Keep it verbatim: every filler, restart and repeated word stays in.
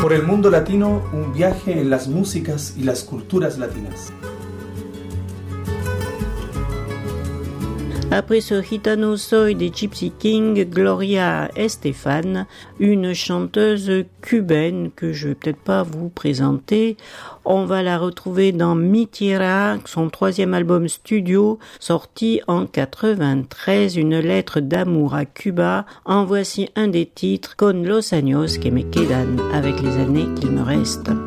Por el mundo latino, un viaje en las músicas y las culturas latinas. Après ce Gitano Soy des Gypsy Kings, Gloria Estefan, une chanteuse cubaine que je vais peut-être pas vous présenter. On va la retrouver dans Mi Tierra, son troisième album studio, sorti en quatre-vingt-treize, une lettre d'amour à Cuba. En voici un des titres, Con los años que me quedan, avec les années qu'il me restent.